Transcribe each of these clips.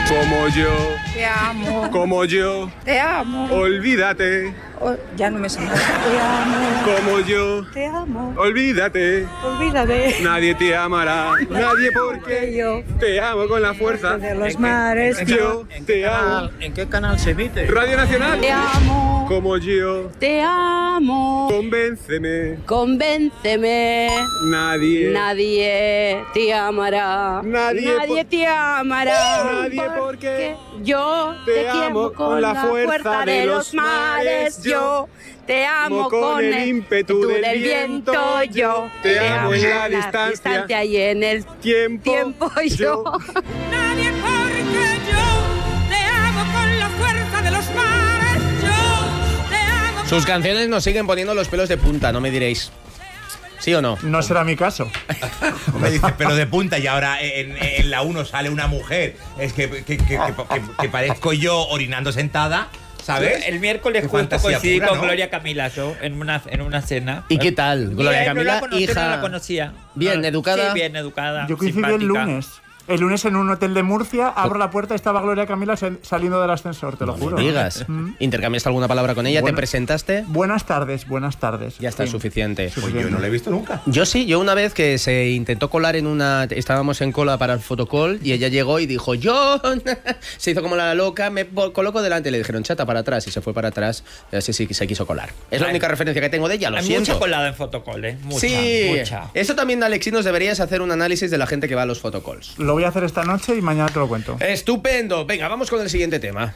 Como yo. Te amo. Como yo. Te amo. Olvídate. Ya no me sale. Te amo. Como yo. Te amo. Olvídate. Olvídate. Nadie te amará. Nadie porque yo te amo con la fuerza de los mares. Yo te amo. ¿En qué canal se emite? Radio Nacional. Te amo. Como yo. Te amo. Convénceme. Convénceme. Nadie te amará. Nadie te amará. Nadie porque yo te amo con la fuerza de los mares. Yo te amo con el ímpetu del viento. Yo te amo en la distancia y en el tiempo yo. Nadie porque yo te amo con la fuerza de los mares. Yo te amo. Sus canciones nos siguen poniendo los pelos de punta, no me diréis. ¿Sí o no? No será mi caso. Me dice pelo de punta y ahora en la 1 sale una mujer. Es que parezco yo orinando sentada, ¿sabes? El miércoles justo coincidí con Gloria Camila, yo, en una cena. ¿Y qué tal? Gloria Camila, hija. No la conocía. Bien educada. Sí, bien educada. Yo coincidí el lunes. El lunes en un hotel de Murcia, abro la puerta y estaba Gloria Camila saliendo del ascensor, te lo juro. No me digas. ¿Intercambiaste alguna palabra con ella? ¿Te presentaste? Buenas tardes, buenas tardes. Ya está, suficiente. Pues yo no la he visto nunca. Yo sí, yo una vez que se intentó colar en una... Estábamos en cola para el fotocall y ella llegó y dijo, yo... Se hizo como la loca, me coloco delante. Le dijeron, chata, para atrás. Y se fue para atrás. Y así sí se quiso colar. Es la única referencia que tengo de ella, lo siento. Hay mucha colada en fotocall, ¿eh? Mucha, sí. mucha. Eso también, Alexis, nos deberías hacer un análisis de la gente que va a los fotocalls. Lo voy a hacer esta noche y mañana te lo cuento. Estupendo. Venga, vamos con el siguiente tema.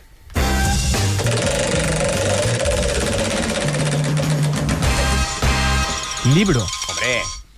Libro. Hombre.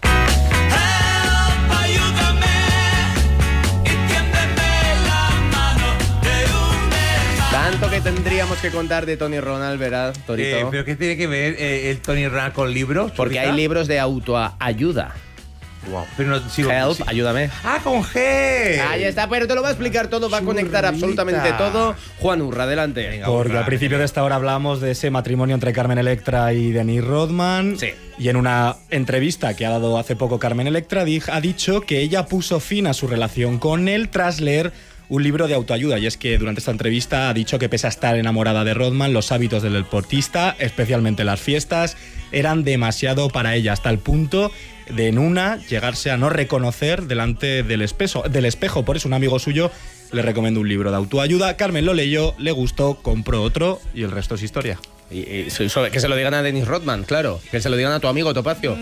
Tanto que tendríamos que contar de Tony Ronald, ¿verdad, Torito? ¿Pero qué tiene que ver el Tony Ronald con libros? Porque hay libros de autoayuda. Wow. Pero no, Help, ayúdame. Ah, con G. Ahí está, pero te lo va a explicar todo, va a conectar absolutamente todo. Juan Urra, adelante. Venga, Porque al principio de esta hora hablamos de ese matrimonio entre Carmen Electra y Dennis Rodman. Sí. Y en una entrevista que ha dado hace poco Carmen Electra ha dicho que ella puso fin a su relación con él tras leer un libro de autoayuda. Y es que durante esta entrevista ha dicho que pese a estar enamorada de Rodman, los hábitos del deportista, especialmente las fiestas, eran demasiado para ella, hasta el punto de en una llegarse a no reconocer delante del espejo. Por eso un amigo suyo le recomendó un libro de autoayuda. Carmen lo leyó, le gustó, compró otro y el resto es historia. Y que se lo digan a Dennis Rodman, claro. Que se lo digan a tu amigo Topacio.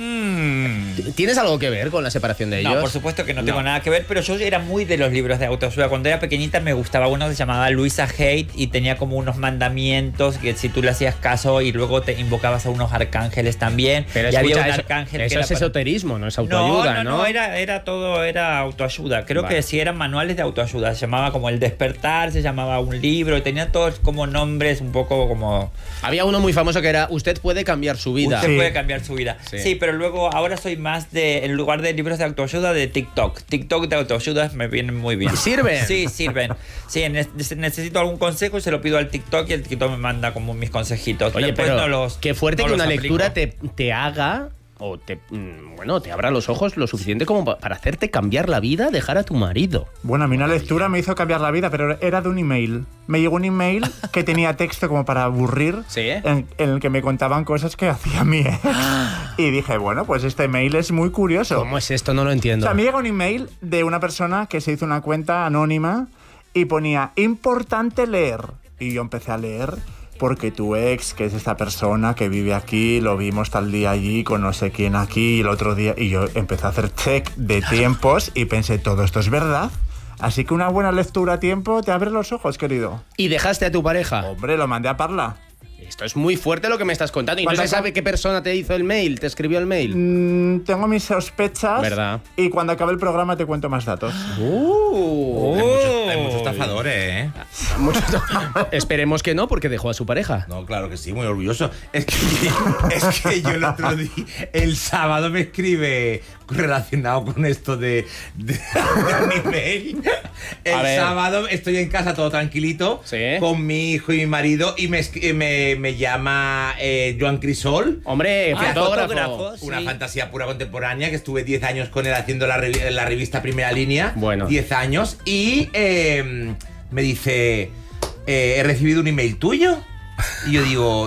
¿Tienes algo que ver con la separación de ellos? No, por supuesto que no tengo nada que ver, pero yo era muy de los libros de autoayuda. Cuando era pequeñita me gustaba uno que se llamaba Louisa Hay y tenía como unos mandamientos que si tú le hacías caso y luego te invocabas a unos arcángeles también. Pero y escucha, había un arcángel eso que es era esoterismo, no es autoayuda, ¿no? No, era todo, era autoayuda. Creo que sí eran manuales de autoayuda. Se llamaba como El Despertar, se llamaba un libro, y tenía todos como nombres un poco como... Había uno muy famoso que era Usted puede cambiar su vida. Usted puede cambiar su vida. Sí, pero luego ahora soy más de, en lugar de libros de autoayuda, de TikTok. TikTok de autoayuda me vienen muy bien. ¿Sirven? Sí, sirven. Sí, necesito algún consejo y se lo pido al TikTok y el TikTok me manda como mis consejitos. Oye, después pero qué fuerte que una lectura aplico. te haga o te abra los ojos lo suficiente como para hacerte cambiar la vida, dejar a tu marido. Bueno, a mí una lectura me hizo cambiar la vida, pero era de un email. Me llegó un email que tenía texto como para aburrir, ¿sí? en el que me contaban cosas que hacía mi ex. Y dije, bueno, pues este email es muy curioso. ¿Cómo es esto? No lo entiendo. O sea, me llega un email de una persona que se hizo una cuenta anónima y ponía, importante leer. Y yo empecé a leer... Porque tu ex, que es esta persona que vive aquí, lo vimos tal día allí con no sé quién aquí y el otro día... Y yo empecé a hacer check de tiempos y pensé, ¿todo esto es verdad? Así que una buena lectura a tiempo te abre los ojos, querido. ¿Y dejaste a tu pareja? Hombre, lo mandé a Parla. Esto es muy fuerte lo que me estás contando. ¿Y no se sabe qué persona te hizo el mail? ¿Te escribió el mail? Tengo mis sospechas. ¿Verdad? Y cuando acabe el programa te cuento más datos. Hay muchos estafadores, ¿eh? Esperemos que no, porque dejó a su pareja. No, claro que sí, muy orgulloso. Es que yo el otro día, el sábado me escribe relacionado con esto de mi mail. El sábado estoy en casa todo tranquilito, ¿sí? Con mi hijo y mi marido y me llama Joan Crisol. Hombre, fotógrafo. Una fantasía pura contemporánea, que estuve 10 años con él haciendo la revista Primera Línea. Bueno. 10 años. Y me dice, he recibido un email tuyo. Y yo digo,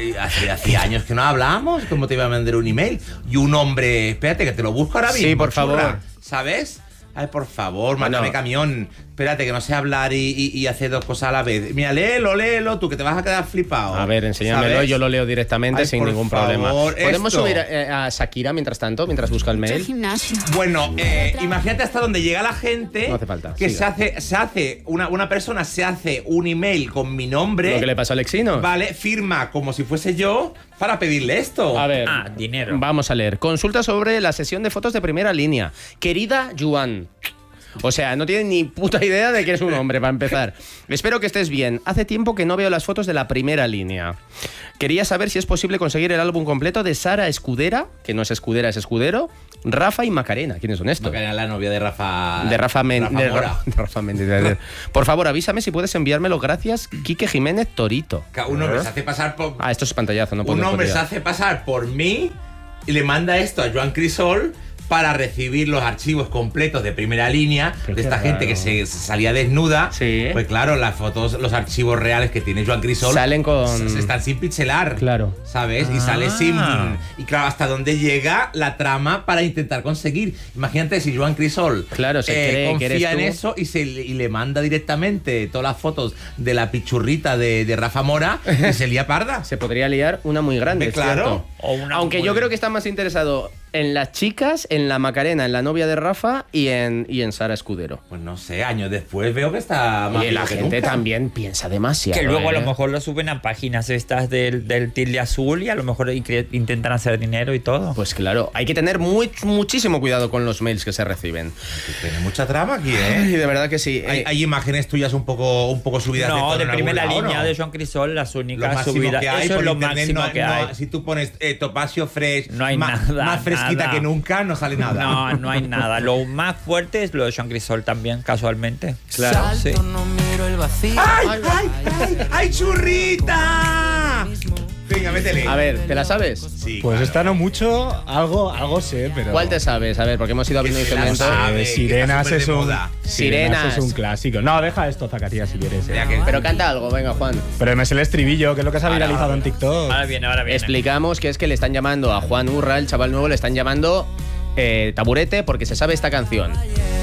hace años que no hablábamos, ¿cómo te iba a mandar un email? Y un hombre, espérate que te lo busco ahora mismo. Sí, por favor. ¿Sabes? Ay, por favor, mándame camión. Espérate, que no sé hablar y hacer dos cosas a la vez. Mira, léelo, tú, que te vas a quedar flipado. A ver, enséñamelo, ¿sabes? Yo lo leo directamente sin ningún problema. ¿Podemos subir a Shakira mientras tanto, mientras busca el mail? Bueno, imagínate hasta donde llega la gente. No hace falta. Que se hace una persona se hace un email con mi nombre. Lo que le pasó a Alexino. Vale, firma como si fuese yo para pedirle esto. A ver. Dinero. Vamos a leer. Consulta sobre la sesión de fotos de primera línea. Querida Juan. O sea, no tiene ni puta idea de que es un hombre, para empezar. Espero que estés bien. Hace tiempo que no veo las fotos de la primera línea. Quería saber si es posible conseguir el álbum completo de Sara Escudera, que no es Escudera, es Escudero, Rafa y Macarena. ¿Quiénes son estos? Macarena, la novia de Rafa. De Rafa Méndez. Rafa Méndez. Por favor, avísame si puedes enviármelo. Gracias, Quique Jiménez Torito. Un hombre se hace pasar por... esto es pantallazo, no puedo. Un hombre se hace pasar por mí y le manda esto a Joan Crisol para recibir los archivos completos de primera línea de esta gente que se salía desnuda. Sí. Pues claro, las fotos, los archivos reales que tiene Joan Crisol salen con... están sin pixelar. Claro. ¿Sabes? Y sale sin... Y claro, hasta dónde llega la trama para intentar conseguir. Imagínate si Joan Crisol claro, se cree confía que eres en tú. eso y le manda directamente todas las fotos de la pichurrita de Rafa Mora y se lía parda. Se podría liar una muy grande, claro. Aunque yo creo que está más interesado en las chicas, en la Macarena, en la novia de Rafa y en Sara Escudero. Pues no sé, años después veo que está más y la gente también piensa demasiado. Que luego a lo mejor lo suben a páginas estas del tilde azul y a lo mejor intentan hacer dinero y todo. Pues claro, hay que tener muchísimo cuidado con los mails que se reciben. Tiene mucha trama aquí, ¿eh? Ay, de verdad que sí. Hay imágenes tuyas un poco subidas de primera línea de Joan Crisol, las únicas subidas. Eso es lo máximo que hay. Si tú pones Topacio Fresh, no hay nada. Más fresquita que nunca, no sale nada. No hay nada. Lo más fuerte es lo de Joan Crisol también, casualmente. Claro. Sí. ¡Ay, churrita! Venga, métele. A ver, ¿te la sabes? Sí, pues claro. esta no mucho, algo sé, pero... ¿Cuál te sabes? A ver, porque hemos ido abriendo diferentes. Sirenas es un... Sirenas es un clásico. No, deja esto, Zacarías, si quieres. Pero canta algo, venga, Juan. Pero me sé el estribillo, que es lo que se ha viralizado en TikTok. Ahora viene. Explicamos que es que le están llamando a Juan Urra, el chaval nuevo, le están llamando taburete porque se sabe esta canción.